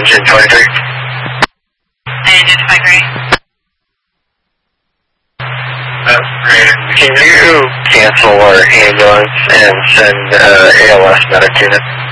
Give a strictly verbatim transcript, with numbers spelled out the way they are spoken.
engine twenty-three. I identify Gray. That's great. Can you cancel our ambulance and send uh, A L S medic unit?